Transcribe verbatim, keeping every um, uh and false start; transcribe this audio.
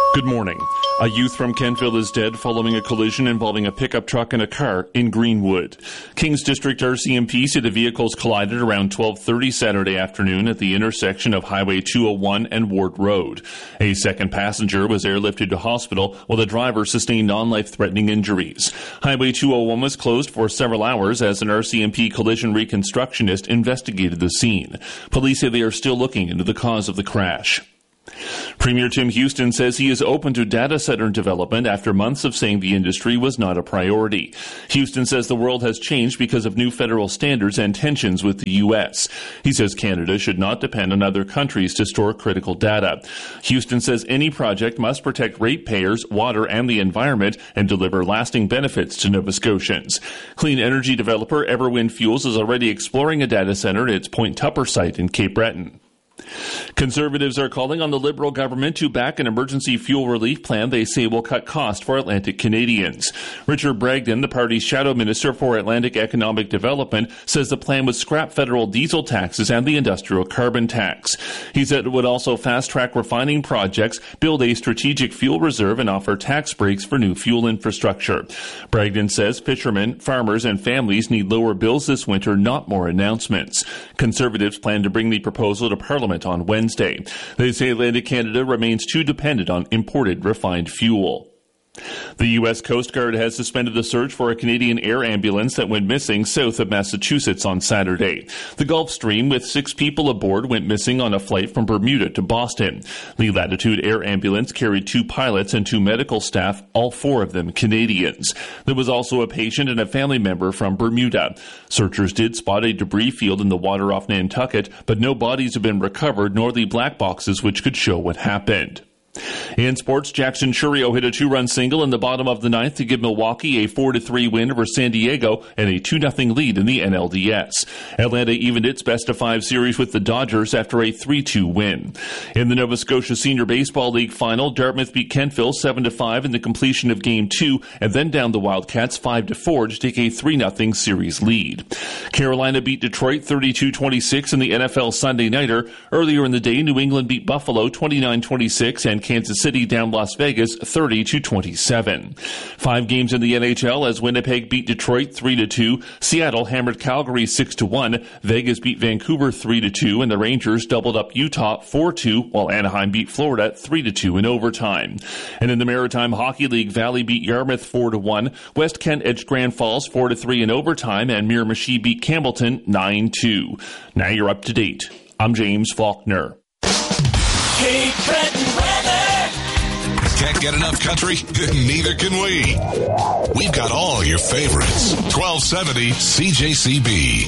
Good morning. A youth from Kentville is dead following a collision involving a pickup truck and a car in Greenwood. Kings District R C M P said the vehicles collided around twelve thirty Saturday afternoon at the intersection of Highway two oh one and Ward Road. A second passenger was airlifted to hospital while the driver sustained non-life-threatening injuries. Highway two oh one was closed for several hours as an R C M P collision reconstructionist investigated the scene. Police say they are still looking into the cause of the crash. Premier Tim Houston says he is open to data center development after months of saying the industry was not a priority. Houston says the world has changed because of new federal standards and tensions with the U S. He says Canada should not depend on other countries to store critical data. Houston says any project must protect ratepayers, water, and the environment and deliver lasting benefits to Nova Scotians. Clean energy developer Everwind Fuels is already exploring a data center at its Point Tupper site in Cape Breton. Conservatives are calling on the Liberal government to back an emergency fuel relief plan they say will cut costs for Atlantic Canadians. Richard Bragdon, the party's shadow minister for Atlantic Economic Development, says the plan would scrap federal diesel taxes and the industrial carbon tax. He said it would also fast-track refining projects, build a strategic fuel reserve, and offer tax breaks for new fuel infrastructure. Bragdon says fishermen, farmers, and families need lower bills this winter, not more announcements. Conservatives plan to bring the proposal to Parliament on Wednesday. They say Atlantic Canada remains too dependent on imported refined fuel. The U S Coast Guard has suspended the search for a Canadian air ambulance that went missing south of Massachusetts on Saturday. The Gulf Stream with six people aboard went missing on a flight from Bermuda to Boston. The Latitude Air Ambulance carried two pilots and two medical staff, all four of them Canadians. There was also a patient and a family member from Bermuda. Searchers did spot a debris field in the water off Nantucket, but no bodies have been recovered nor the black boxes which could show what happened. In sports, Jackson Churio hit a two-run single in the bottom of the ninth to give Milwaukee a four to three win over San Diego and a two nothing lead in the N L D S. Atlanta evened its best-of-five series with the Dodgers after a three two win. In the Nova Scotia Senior Baseball League final, Dartmouth beat Kentville seven to five in the completion of Game two and then downed the Wildcats five to four to take a three nothing series lead. Carolina beat Detroit thirty-two twenty-six in the N F L Sunday Nighter. Earlier in the day, New England beat Buffalo twenty-nine twenty-six and Kansas City down Las Vegas thirty to twenty-seven. Five games in the N H L as Winnipeg beat Detroit three to two, Seattle hammered Calgary six to one, Vegas beat Vancouver three to two, and the Rangers doubled up Utah four two, while Anaheim beat Florida three to two in overtime. And in the Maritime Hockey League, Valley beat Yarmouth four to one, West Kent edged Grand Falls four to three in overtime, and Miramichi beat Campbellton nine two. Now you're up to date. I'm James Faulkner. Cape Breton weather. Can't get enough country? Neither can we. We've got all your favorites. twelve seventy C J C B.